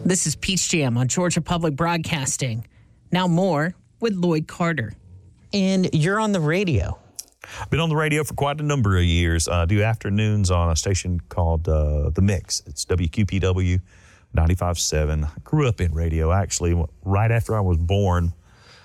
This is Peach Jam on Georgia Public Broadcasting. Now more with Lloyd Carter. And you're on the radio. I've been on the radio for quite a number of years. I do afternoons on a station called The Mix. It's WQPW 95.7. I grew up in radio, actually, right after I was born,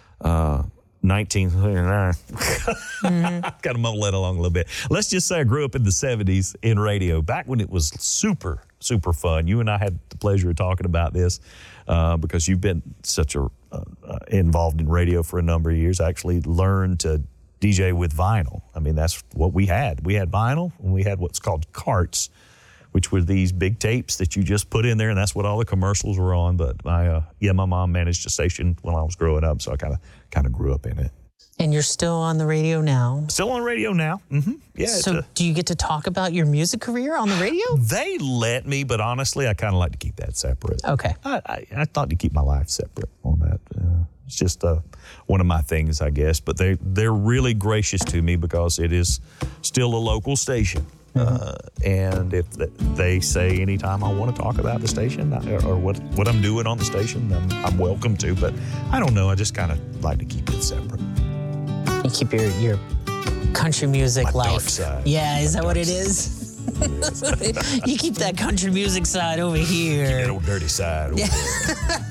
1939. I've got to mumble that along a little bit. Let's just say I grew up in the 70s in radio, back when it was super, super fun. You and I had the pleasure of talking about this because you've been such involved in radio for a number of years. I actually learned to DJ with vinyl. I mean, that's what we had. We had vinyl, and we had what's called carts, which were these big tapes that you just put in there, and that's what all the commercials were on. But my mom managed a station when I was growing up, so I kind of grew up in it. And you're still on the radio now? Still on radio now. Mm-hmm. Yeah. So do you get to talk about your music career on the radio? They let me, but honestly, I kind of like to keep that separate. Okay. I thought to keep my life separate on that. It's just one of my things, I guess. But they're really gracious to me because it is still a local station. And if they say anytime I want to talk about the station or what I'm doing on the station, I'm welcome to. But I don't know. I just kind of like to keep it separate. You keep your country music My life. dark side. Yeah, is that what it side. is? You keep that country music side over here. Keep that old dirty side over there.